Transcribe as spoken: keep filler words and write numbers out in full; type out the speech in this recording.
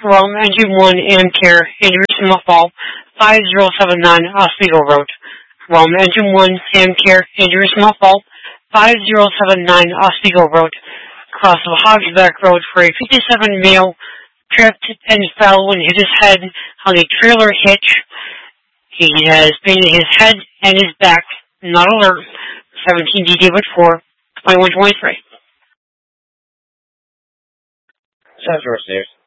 Rome, Engine one, Amcare, Aneurysm Fall, five zero seven nine Oswego Road. Rome, Engine one, Amcare, Aneurysm Fall, five zero seven nine Oswego Road. Cross of Hogsback Road for a fifty-seven male tripped and fell when hit his head on a trailer hitch. He has painted his head and his back. Not alert. seventeen D David four, twenty-one twenty-three. Central Stairs.